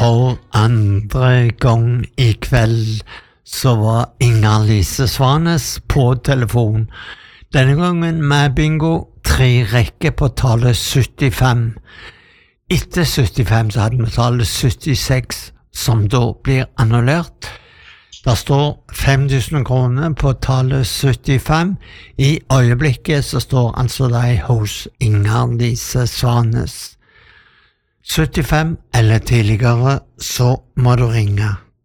For andre gang I kveld så var Inger-Lise Svanes på telefon. Denne gangen med bingo 3 rekker på tallet 75. Etter 75 så hadde vi tallet 76, som da blir annullert. Det står 5.000 kroner på tallet 75. I øyeblikket så står altså de hos Inger-Lise Svanes. 75 eller tidligere, så må du ringe.